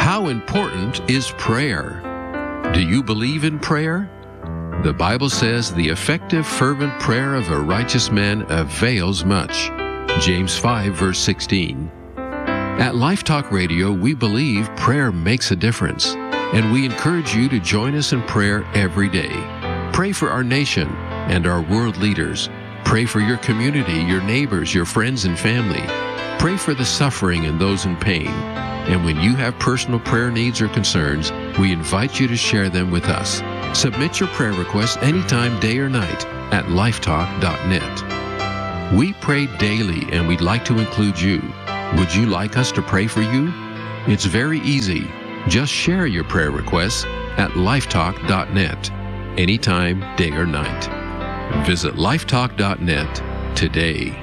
How important is prayer? Do you believe in prayer? The Bible says the effective, fervent prayer of a righteous man avails much. James 5, verse 16. At Life Talk Radio, we believe prayer makes a difference, and we encourage you to join us in prayer every day. Pray for our nation and our world leaders. Pray for your community, your neighbors, your friends and family. Pray for the suffering and those in pain. And when you have personal prayer needs or concerns, we invite you to share them with us. Submit your prayer requests anytime, day or night, at lifetalk.net. We pray daily, and we'd like to include you. Would you like us to pray for you? It's very easy. Just share your prayer requests at lifetalk.net, anytime, day or night. Visit lifetalk.net today.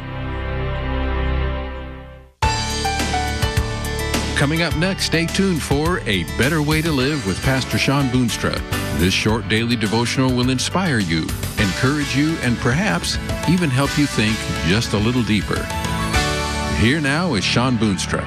Coming up next, stay tuned for A Better Way to Live with Pastor Shawn Boonstra. This short daily devotional will inspire you, encourage you, and perhaps even help you think just a little deeper. Here now is Shawn Boonstra.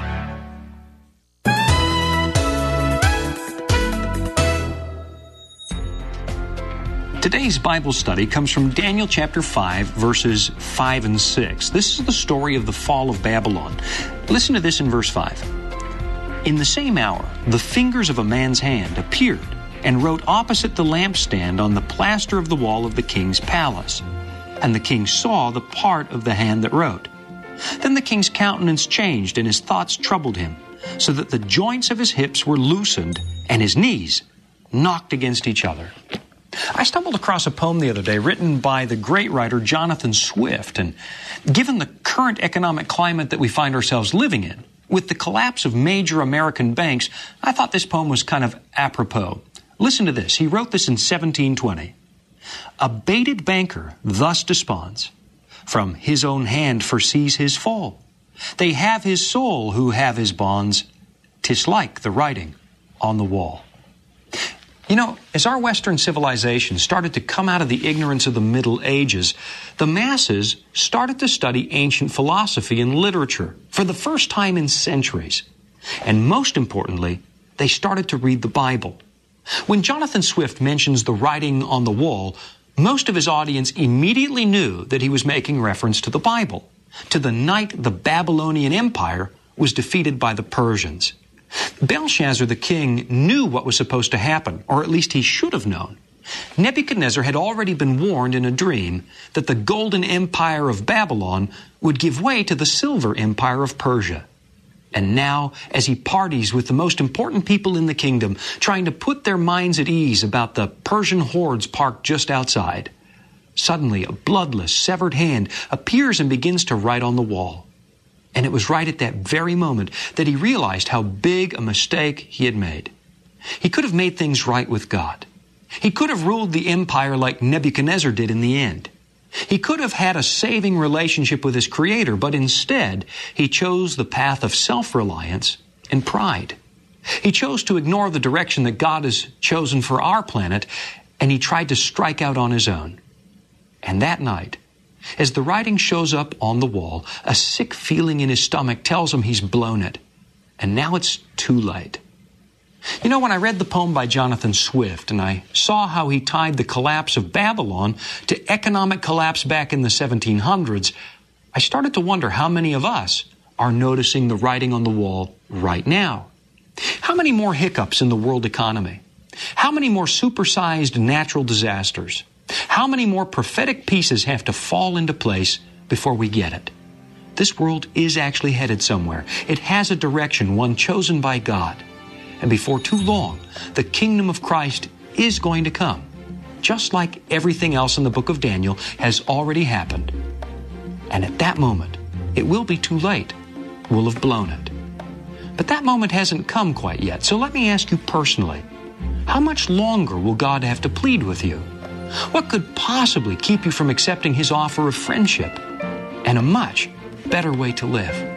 Today's Bible study comes from Daniel chapter 5, verses 5 and 6. This is the story of the fall of Babylon. Listen to this in verse 5. In the same hour, the fingers of a man's hand appeared and wrote opposite the lampstand on the plaster of the wall of the king's palace. And the king saw the part of the hand that wrote. Then the king's countenance changed, and his thoughts troubled him, so that the joints of his hips were loosened, and his knees knocked against each other. I stumbled across a poem the other day written by the great writer Jonathan Swift, and given the current economic climate that we find ourselves living in, with the collapse of major American banks, I thought this poem was kind of apropos. Listen to this. He wrote this in 1720. A baited banker thus desponds, from his own hand foresees his fall. They have his soul who have his bonds. 'Tis like the writing on the wall. You know, as our Western civilization started to come out of the ignorance of the Middle Ages, the masses started to study ancient philosophy and literature for the first time in centuries. And most importantly, they started to read the Bible. When Jonathan Swift mentions the writing on the wall, most of his audience immediately knew that he was making reference to the Bible, to the night the Babylonian Empire was defeated by the Persians. Belshazzar the king knew what was supposed to happen, or at least he should have known. Nebuchadnezzar had already been warned in a dream that the golden empire of Babylon would give way to the silver empire of Persia. And now, as he parties with the most important people in the kingdom, trying to put their minds at ease about the Persian hordes parked just outside, suddenly a bloodless, severed hand appears and begins to write on the wall. And it was right at that very moment that he realized how big a mistake he had made. He could have made things right with God. He could have ruled the empire like Nebuchadnezzar did in the end. He could have had a saving relationship with his Creator, but instead, he chose the path of self-reliance and pride. He chose to ignore the direction that God has chosen for our planet, and he tried to strike out on his own. And that night, as the writing shows up on the wall, a sick feeling in his stomach tells him he's blown it. And now it's too late. You know, when I read the poem by Jonathan Swift and I saw how he tied the collapse of Babylon to economic collapse back in the 1700s, I started to wonder how many of us are noticing the writing on the wall right now. How many more hiccups in the world economy? How many more supersized natural disasters? How many more prophetic pieces have to fall into place before we get it? This world is actually headed somewhere. It has a direction, one chosen by God. And before too long, the kingdom of Christ is going to come, just like everything else in the book of Daniel has already happened. And at that moment, it will be too late. We'll have blown it. But that moment hasn't come quite yet. So let me ask you personally, how much longer will God have to plead with you? What could possibly keep you from accepting His offer of friendship and a much better way to live?